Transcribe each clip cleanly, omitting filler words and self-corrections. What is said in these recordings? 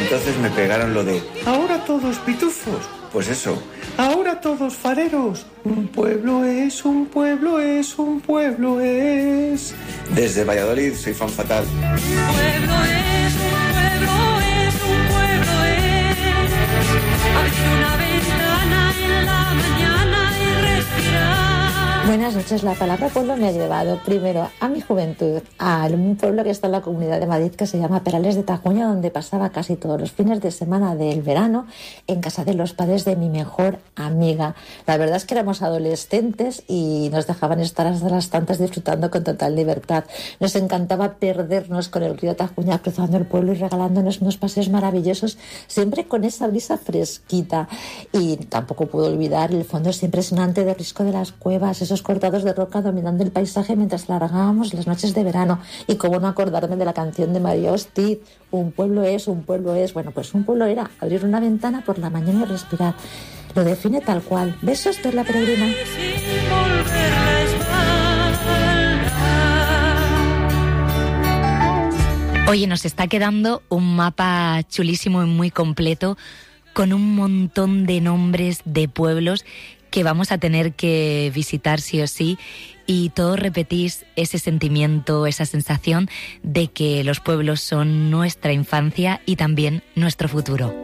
entonces me pegaron lo de ahora todos pitufos. Pues eso, ahora todos fareros. Un pueblo es, un pueblo es, un pueblo es. Desde Valladolid soy Fan Fatal. Un pueblo es, un pueblo es, un pueblo es. Abrir una ventana en la mañana y respirar. Buenas noches. La palabra pueblo me ha llevado primero a mi juventud, a un pueblo que está en la Comunidad de Madrid que se llama Perales de Tajuña, donde pasaba casi todos los fines de semana del verano en casa de los padres de mi mejor amiga. La verdad es que éramos adolescentes y nos dejaban estar hasta las tantas disfrutando con total libertad. Nos encantaba perdernos con el río Tajuña cruzando el pueblo y regalándonos unos paseos maravillosos, siempre con esa brisa fresquita. Y tampoco puedo olvidar el fondo siempre sonante de Risco de las Cuevas, esos cortados de roca dominando el paisaje mientras alargábamos las noches de verano. Y cómo no acordarme de la canción de María Hostiz, un pueblo es, un pueblo es. Bueno, pues un pueblo era abrir una ventana por la mañana y respirar. Lo define tal cual. Besos, Perla Peregrina. Oye, nos está quedando un mapa chulísimo y muy completo con un montón de nombres de pueblos que vamos a tener que visitar sí o sí, y todos repetís ese sentimiento, esa sensación de que los pueblos son nuestra infancia y también nuestro futuro.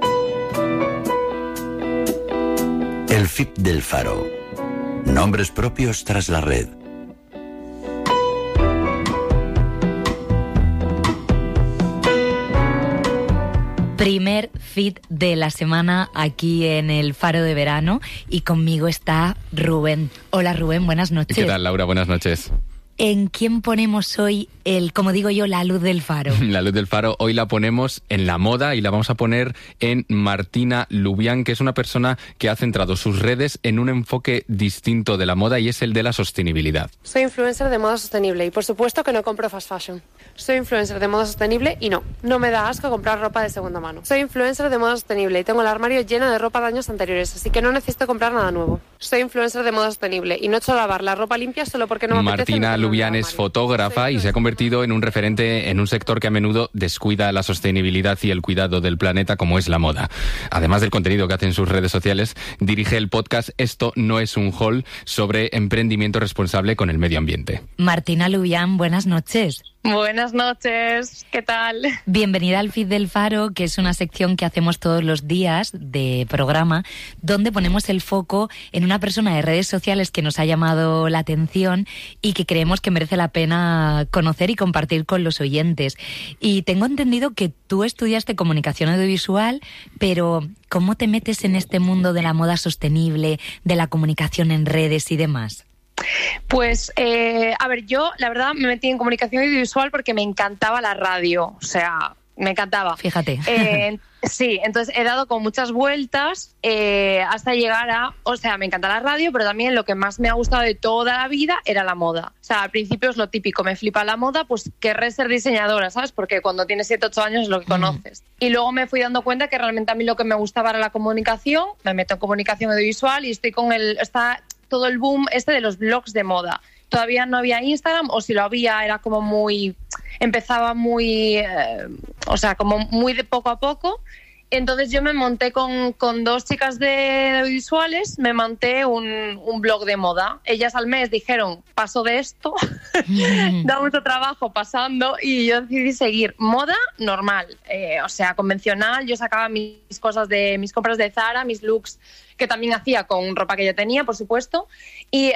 El FIP del Faro. Nombres propios tras la red. Primer fit de la semana aquí en el Faro de Verano y conmigo está Rubén. Hola Rubén, buenas noches. ¿Qué tal, Laura? Buenas noches. ¿En quién ponemos hoy como digo yo, la luz del faro? La luz del faro hoy la ponemos en la moda y la vamos a poner en Martina Lubián, que es una persona que ha centrado sus redes en un enfoque distinto de la moda y es el de la sostenibilidad. Soy influencer de moda sostenible y por supuesto que no compro fast fashion. Soy influencer de moda sostenible y no me da asco comprar ropa de segunda mano. Soy influencer de moda sostenible y tengo el armario lleno de ropa de años anteriores, así que no necesito comprar nada nuevo. Soy influencer de moda sostenible y no echo a lavar la ropa limpia solo porque no me apetece. Martina Lubián es fotógrafa y se ha convertido en un referente en un sector que a menudo descuida la sostenibilidad y el cuidado del planeta, como es la moda. Además del contenido que hace en sus redes sociales, dirige el podcast Esto no es un haul, sobre emprendimiento responsable con el medio ambiente. Martina Lubián, buenas noches. Buenas noches, ¿qué tal? Bienvenida al Feed del Faro, que es una sección que hacemos todos los días de programa, donde ponemos el foco en una persona de redes sociales que nos ha llamado la atención y que creemos que merece la pena conocer y compartir con los oyentes. Y tengo entendido que tú estudiaste comunicación audiovisual, pero ¿cómo te metes en este mundo de la moda sostenible, de la comunicación en redes y demás? Pues, a ver, yo la verdad me metí en comunicación audiovisual porque me encantaba la radio, o sea, me encantaba. Fíjate. Sí, entonces he dado con muchas vueltas hasta llegar a, o sea, me encanta la radio, pero también lo que más me ha gustado de toda la vida era la moda. O sea, al principio es lo típico, me flipa la moda, pues querré ser diseñadora, ¿sabes? Porque cuando tienes 7, 8 años es lo que conoces. Y luego me fui dando cuenta que realmente a mí lo que me gustaba era la comunicación, me meto en comunicación audiovisual y estoy con está todo el boom de los blogs de moda. Todavía no había Instagram, o si lo había era como muy... empezaba muy... o sea, como muy de poco a poco. Entonces yo me monté con 2 chicas de audiovisuales, me monté un blog de moda. Ellas al mes dijeron, paso de esto, da mucho trabajo pasando, y yo decidí seguir moda normal, o sea, convencional. Yo sacaba mis cosas de mis compras de Zara, mis looks que también hacía con ropa que yo tenía, por supuesto. Y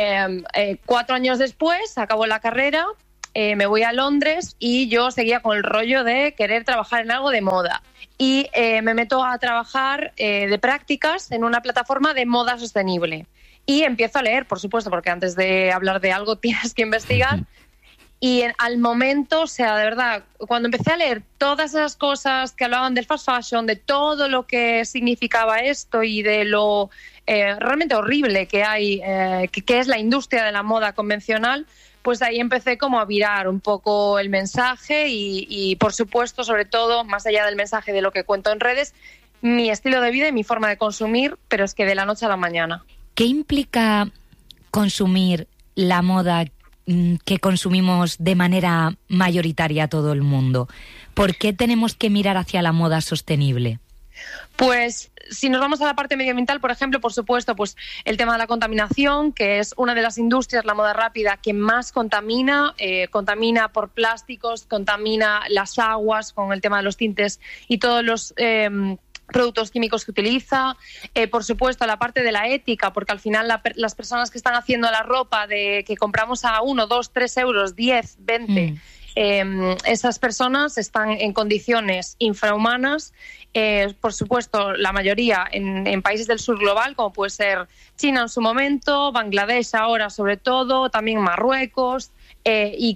4 años después, acabó la carrera, me voy a Londres y yo seguía con el rollo de querer trabajar en algo de moda. Y me meto a trabajar de prácticas en una plataforma de moda sostenible. Y empiezo a leer, por supuesto, porque antes de hablar de algo tienes que investigar. Y al momento, o sea, de verdad, cuando empecé a leer todas esas cosas que hablaban del fast fashion, de todo lo que significaba esto y de lo realmente horrible que hay, que es la industria de la moda convencional, pues ahí empecé como a virar un poco el mensaje y por supuesto, sobre todo, más allá del mensaje de lo que cuento en redes, mi estilo de vida y mi forma de consumir, pero es que de la noche a la mañana. ¿Qué implica consumir la moda que consumimos de manera mayoritaria todo el mundo? ¿Por qué tenemos que mirar hacia la moda sostenible? Pues si nos vamos a la parte medioambiental, por ejemplo, por supuesto, pues el tema de la contaminación, que es una de las industrias, la moda rápida, que más contamina, contamina por plásticos, contamina las aguas con el tema de los tintes y todos los productos químicos que utiliza. Por supuesto, la parte de la ética, porque al final las personas que están haciendo la ropa que compramos a 1, 2, 3 euros, 10, 20... esas personas están en condiciones infrahumanas, por supuesto la mayoría en países del sur global, como puede ser China en su momento, Bangladesh ahora sobre todo, también Marruecos, y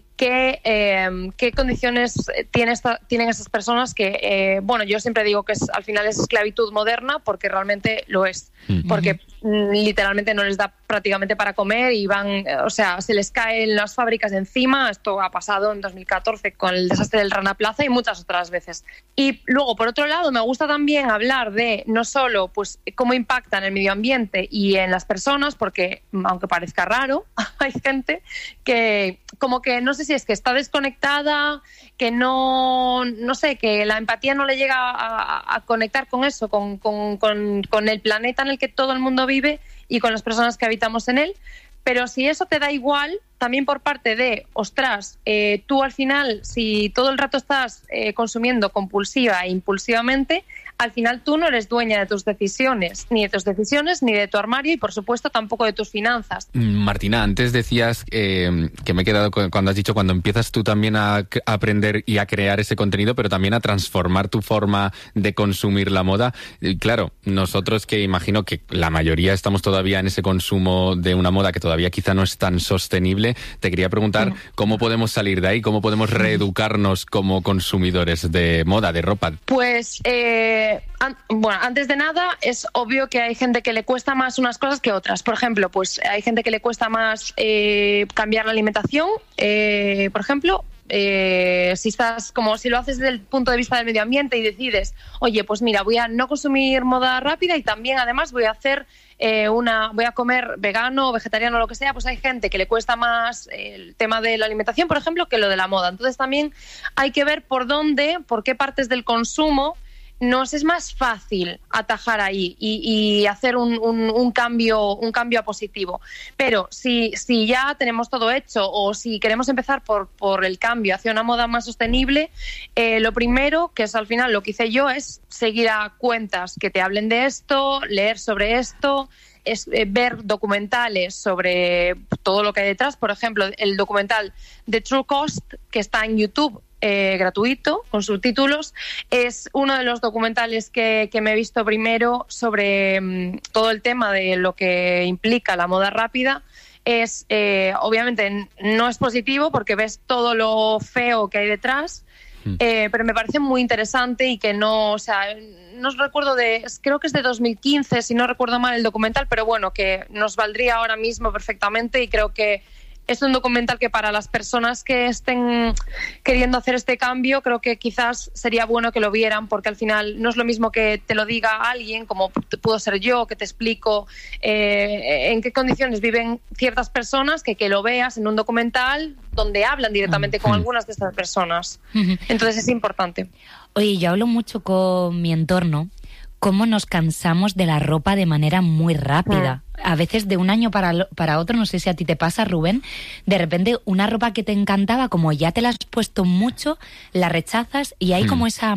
qué condiciones tienen esas personas que, bueno, yo siempre digo que al final es esclavitud moderna, porque realmente lo es, porque literalmente no les da prácticamente para comer y o sea, se les caen las fábricas encima. Esto ha pasado en 2014 con el desastre del Rana Plaza y muchas otras veces. Y luego, por otro lado, me gusta también hablar de no solo pues cómo impacta en el medio ambiente y en las personas, porque aunque parezca raro, hay gente que como que no sé si es que está desconectada, que no sé, que la empatía no le llega a conectar con eso, con el planeta en el que todo el mundo vive y con las personas que habitamos en él. Pero si eso te da igual, también por parte de, ostras, tú al final, si todo el rato estás consumiendo compulsiva e impulsivamente, al final tú no eres dueña de tus decisiones, ni de tu armario y, por supuesto, tampoco de tus finanzas. Martina, antes decías que me he quedado cuando has dicho cuando empiezas tú también a aprender y a crear ese contenido, pero también a transformar tu forma de consumir la moda. Claro, nosotros que imagino que la mayoría estamos todavía en ese consumo de una moda que todavía quizá no es tan sostenible, te quería preguntar cómo podemos salir de ahí, cómo podemos reeducarnos como consumidores de moda, de ropa. Pues... bueno, antes de nada, es obvio que hay gente que le cuesta más unas cosas que otras. Por ejemplo, pues hay gente que le cuesta más cambiar la alimentación, por ejemplo. Si lo haces desde el punto de vista del medio ambiente y decides, oye, pues mira, voy a no consumir moda rápida y también además voy a hacer voy a comer vegano o vegetariano o lo que sea, pues hay gente que le cuesta más el tema de la alimentación, por ejemplo, que lo de la moda. Entonces también hay que ver por qué partes del consumo nos es más fácil atajar ahí y hacer un cambio a positivo. Pero si ya tenemos todo hecho o si queremos empezar por el cambio hacia una moda más sostenible, lo primero, que es al final lo que hice yo, es seguir a cuentas que te hablen de esto, leer sobre esto, es ver documentales sobre todo lo que hay detrás. Por ejemplo, el documental The True Cost, que está en YouTube, gratuito, con subtítulos, es uno de los documentales que me he visto primero sobre todo el tema de lo que implica la moda rápida. Obviamente no es positivo porque ves todo lo feo que hay detrás, pero me parece muy interesante y que no recuerdo creo que es de 2015, si no recuerdo mal el documental, pero bueno, que nos valdría ahora mismo perfectamente, y creo que es un documental que para las personas que estén queriendo hacer este cambio, creo que quizás sería bueno que lo vieran, porque al final no es lo mismo que te lo diga alguien, como puedo ser yo, que te explico en qué condiciones viven ciertas personas, que lo veas en un documental donde hablan directamente con algunas de estas personas. Entonces es importante. Oye, yo hablo mucho con mi entorno, cómo nos cansamos de la ropa de manera muy rápida. A veces de un año para otro, no sé si a ti te pasa, Rubén, de repente una ropa que te encantaba, como ya te la has puesto mucho, la rechazas y hay como esa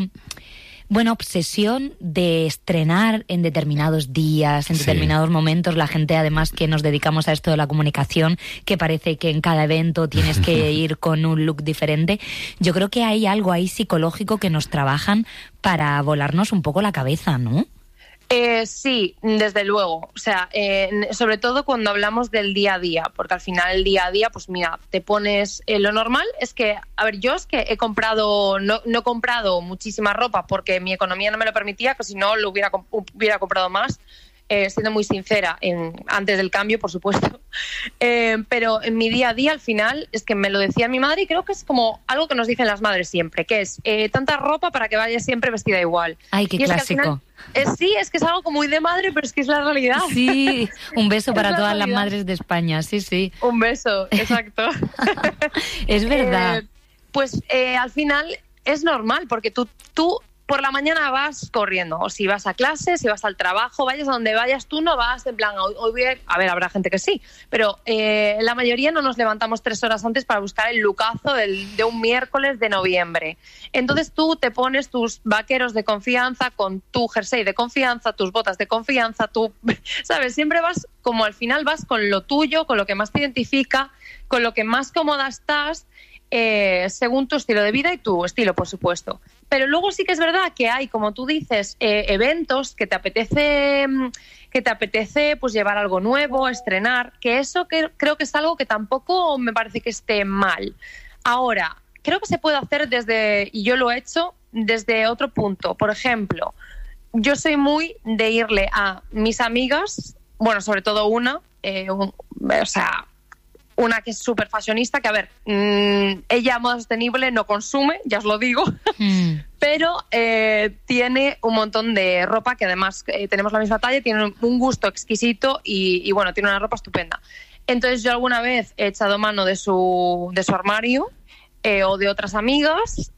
obsesión de estrenar en determinados días, en determinados momentos. La gente, además, que nos dedicamos a esto de la comunicación, que parece que en cada evento tienes que ir con un look diferente. Yo creo que hay algo ahí psicológico que nos trabajan para volarnos un poco la cabeza, ¿no? Sí, desde luego. O sea, sobre todo cuando hablamos del día a día, porque al final el día a día, pues mira, te pones... lo normal es que, a ver, yo es que no he comprado muchísima ropa porque mi economía no me lo permitía, que si no lo hubiera comprado más. Siendo muy sincera, antes del cambio, por supuesto. Pero en mi día a día, al final, es que me lo decía mi madre, y creo que es como algo que nos dicen las madres siempre, que es tanta ropa para que vayas siempre vestida igual. Ay, qué clásico. Sí, es que es algo como muy de madre, pero es que es la realidad. Sí, un beso para todas las madres de España, sí. Un beso, exacto. Es verdad. Pues al final... es normal, porque tú por la mañana vas corriendo, o si vas a clase, si vas al trabajo, vayas a donde vayas, tú no vas en plan, hoy voy a ver, habrá gente que sí, pero la mayoría no nos levantamos 3 horas antes para buscar el lookazo de un miércoles de noviembre. Entonces tú te pones tus vaqueros de confianza con tu jersey de confianza, tus botas de confianza, tú, ¿sabes? Siempre vas, como al final vas con lo tuyo, con lo que más te identifica, con lo que más cómoda estás, según tu estilo de vida y tu estilo, por supuesto. Pero luego sí que es verdad que hay, como tú dices, eventos que te apetece pues llevar algo nuevo, estrenar, que eso creo que es algo que tampoco me parece que esté mal. Ahora, creo que se puede hacer y yo lo he hecho, desde otro punto. Por ejemplo, yo soy muy de irle a mis amigas, bueno, sobre todo una que es súper fashionista, que a ver, ella moda sostenible no consume, ya os lo digo, pero tiene un montón de ropa que además tenemos la misma talla, tiene un gusto exquisito y bueno, tiene una ropa estupenda. Entonces yo alguna vez he echado mano de su armario o de otras amigas,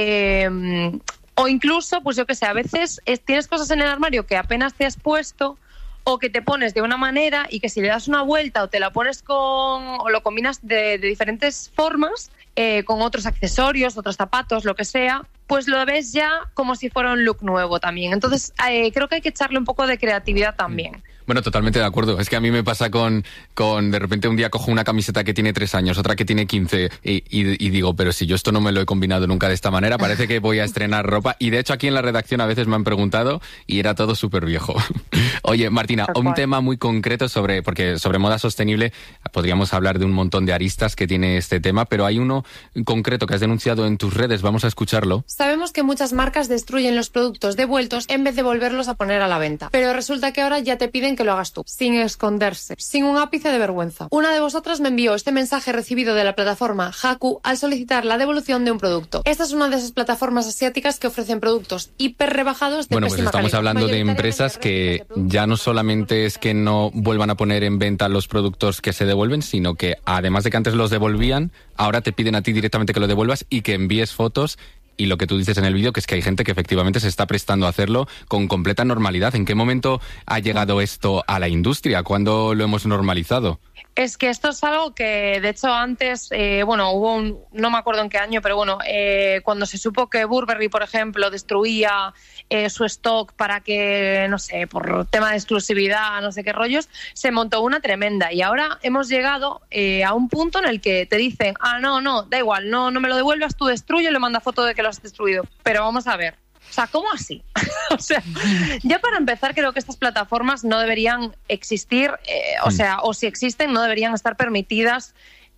o incluso, pues yo qué sé, a veces tienes cosas en el armario que apenas te has puesto, o que te pones de una manera y que si le das una vuelta o te la pones o lo combinas de diferentes formas, con otros accesorios, otros zapatos, lo que sea, pues lo ves ya como si fuera un look nuevo también. Entonces creo que hay que echarle un poco de creatividad también. Bueno, totalmente de acuerdo. Es que a mí me pasa con de repente un día cojo una camiseta que tiene 3 años, otra que tiene 15 y digo, pero si yo esto no me lo he combinado nunca de esta manera, parece que voy a estrenar ropa. Y de hecho aquí en la redacción a veces me han preguntado y era todo súper viejo. Oye, Martina, un tema muy concreto porque sobre moda sostenible podríamos hablar de un montón de aristas que tiene este tema, pero hay uno concreto que has denunciado en tus redes. Vamos a escucharlo. Sabemos que muchas marcas destruyen los productos devueltos en vez de volverlos a poner a la venta, pero resulta que ahora ya te piden que lo hagas tú, sin esconderse, sin un ápice de vergüenza. Una de vosotras me envió este mensaje recibido de la plataforma Haku al solicitar la devolución de un producto. Esta es una de esas plataformas asiáticas que ofrecen productos hiper rebajados de pésima calidad. Estamos hablando de empresas que ya no solamente es que no vuelvan a poner en venta los productos que se devuelven, sino que además de que antes los devolvían, ahora te piden a ti directamente que lo devuelvas y que envíes fotos. Y lo que tú dices en el vídeo, que es que hay gente que efectivamente se está prestando a hacerlo con completa normalidad. ¿En qué momento ha llegado esto a la industria? ¿Cuándo lo hemos normalizado? Es que esto es algo que, de hecho, antes, hubo no me acuerdo en qué año, pero bueno, cuando se supo que Burberry, por ejemplo, destruía su stock para que, no sé, por tema de exclusividad, no sé qué rollos, se montó una tremenda. Y ahora hemos llegado a un punto en el que te dicen, no, da igual, no me lo devuelvas, tú destruye, le manda foto de que lo has destruido. Pero vamos a ver. O sea, ¿cómo así? O sea, ya para empezar creo que estas plataformas no deberían existir, o si existen no deberían estar permitidas,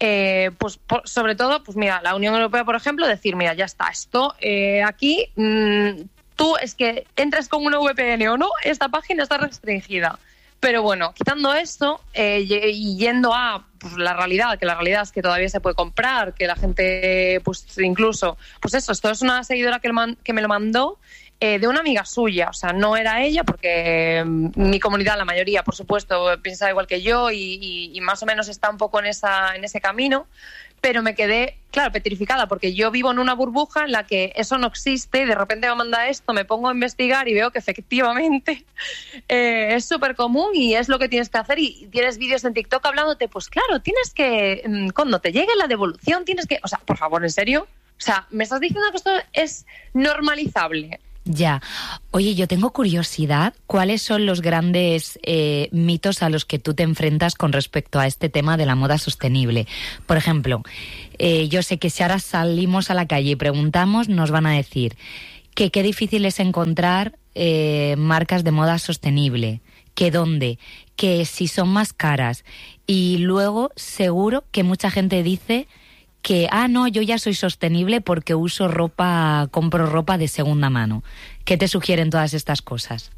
sobre todo, pues mira, la Unión Europea, por ejemplo, decir, mira, ya está, esto aquí, tú es que entres con una VPN o no, esta página está restringida. Pero bueno, quitando esto y yendo a la realidad, que la realidad es que todavía se puede comprar, que la gente, pues incluso, pues eso, esto es una seguidora que me lo mandó de una amiga suya, o sea, no era ella, porque mi comunidad, la mayoría, por supuesto, piensa igual que yo y más o menos está un poco en ese camino. Pero me quedé, claro, petrificada, porque yo vivo en una burbuja en la que eso no existe y de repente me manda esto, me pongo a investigar y veo que efectivamente es súper común y es lo que tienes que hacer y tienes vídeos en TikTok hablándote, pues claro, tienes que, cuando te llegue la devolución, tienes que, o sea, por favor, ¿en serio? O sea, ¿me estás diciendo que esto es normalizable? Ya. Oye, yo tengo curiosidad. ¿Cuáles son los grandes mitos a los que tú te enfrentas con respecto a este tema de la moda sostenible? Por ejemplo, yo sé que si ahora salimos a la calle y preguntamos, nos van a decir que qué difícil es encontrar marcas de moda sostenible, que dónde, que si son más caras. Y luego seguro que mucha gente dice que, no, yo ya soy sostenible porque compro ropa de segunda mano. ¿Qué te sugieren todas estas cosas?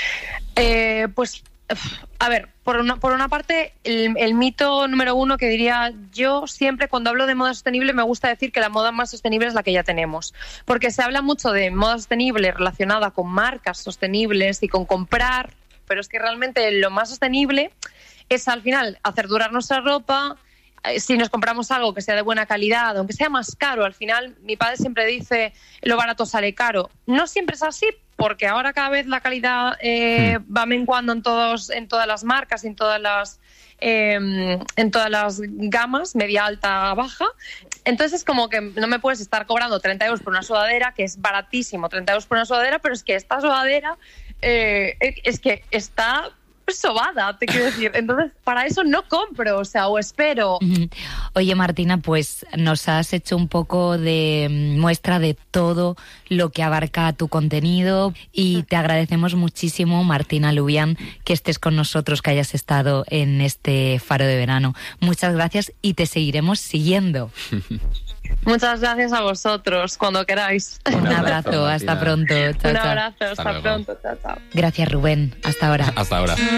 Pues, a ver, por una parte, el mito número 1 que diría yo siempre cuando hablo de moda sostenible me gusta decir que la moda más sostenible es la que ya tenemos. Porque se habla mucho de moda sostenible relacionada con marcas sostenibles y con comprar, pero es que realmente lo más sostenible es al final hacer durar nuestra ropa, si nos compramos algo que sea de buena calidad, aunque sea más caro, al final mi padre siempre dice lo barato sale caro. No siempre es así, porque ahora cada vez la calidad va menguando en todas las marcas, en todas las gamas, media, alta, baja. Entonces es como que no me puedes estar cobrando 30 euros por una sudadera, que es baratísimo, 30 euros por una sudadera, pero es que esta sudadera es que está sobada, te quiero decir. Entonces, para eso no compro, o espero. Oye, Martina, pues nos has hecho un poco de muestra de todo lo que abarca tu contenido y te agradecemos muchísimo, Martina Lubián, que estés con nosotros, que hayas estado en este Faro de Verano. Muchas gracias y te seguiremos siguiendo. Muchas gracias a vosotros, cuando queráis. Un abrazo, hasta pronto. Chao, Un abrazo, hasta pronto. Chao, chao. Gracias, Rubén. Hasta ahora. Hasta ahora.